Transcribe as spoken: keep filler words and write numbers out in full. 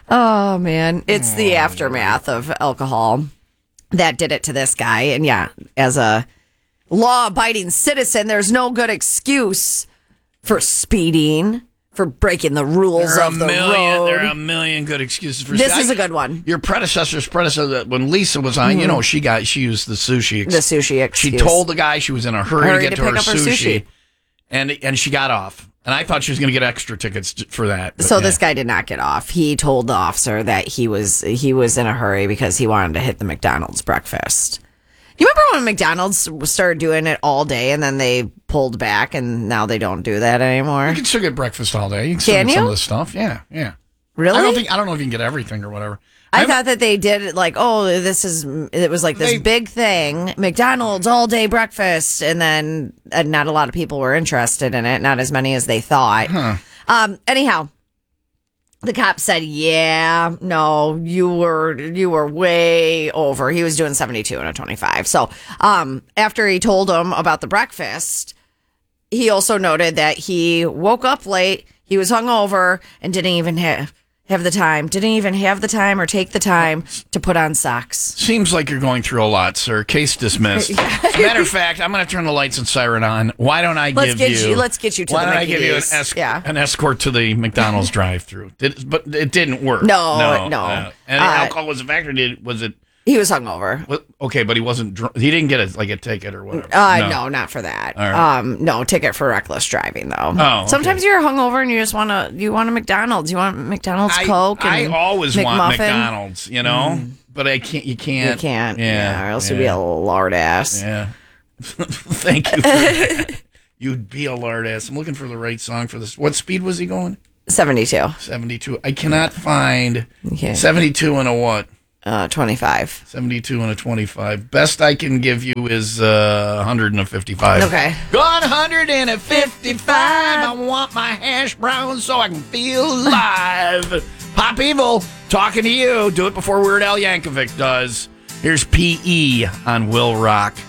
Oh, man. It's the aftermath of alcohol that did it to this guy. And yeah, as a law-abiding citizen, there's no good excuse for speeding, for breaking the rules there are of a the million, road. There are a million good excuses for This speeding. is a good one. Your predecessor's predecessor, when Lisa was on, mm-hmm. you know, she got she used the sushi. Ex- the sushi excuse. She told the guy she was in a hurry, hurry to get to, to, pick her up her sushi, sushi, and and she got off. And I thought she was going to get extra tickets for that. But so yeah. this guy did not get off. He told the officer that he was he was in a hurry because he wanted to hit the McDonald's breakfast. You remember when McDonald's started doing it all day and then they pulled back and now they don't do that anymore? You can still get breakfast all day. You can still Can get you? some of this stuff. Yeah, yeah. Really? I don't think I don't know if you can get everything or whatever. I I'm, thought that they did it like, oh, this is, it was like this They- big thing, McDonald's all day breakfast, and then uh, not a lot of people were interested in it, not as many as they thought. Huh. Um, anyhow, the cop said, yeah, no, you were, you were way over. He was doing seventy-two and a twenty-five. So, um, after he told him about the breakfast, he also noted that he woke up late, he was hungover, and didn't even have, have the time, didn't even have the time or take the time to put on socks. Seems like you're going through a lot, sir. Case dismissed. As a matter of fact, I'm going to turn the lights and siren on. Why don't I Let's give get you, you- let's get you to why the don't I Mickey give you an, D's. esc- Yeah. an escort to the McDonald's drive-through? Did, but it didn't work. No, no. Uh, and Uh, alcohol was a factor. Did was it? He was hungover. What, okay, but he wasn't. Dr- he didn't get a, like a ticket or whatever. Uh, no. not for that. All right. Um, no ticket for reckless driving though. Oh, okay. Sometimes you're hungover and you just want to, you want a McDonald's. You want McDonald's I, Coke. I And always want McMuffin. McDonald's, you know, mm. but I can't. You can't. You can't. Yeah, Yeah, or else yeah. you'd be a lard ass. Yeah. Thank you. For that. You'd be a lard ass. I'm looking for the right song for this. What speed was he going? seventy-two. seventy-two. I cannot find Okay. seventy-two and a what? Uh, twenty-five. seventy-two and a twenty-five. Best I can give you is uh, one hundred fifty-five. Okay. one hundred fifty-five. I want my hash brown so I can feel alive. Pop Evil, talking to you. Do it before Weird Al Yankovic does. Here's P E on Will Rock.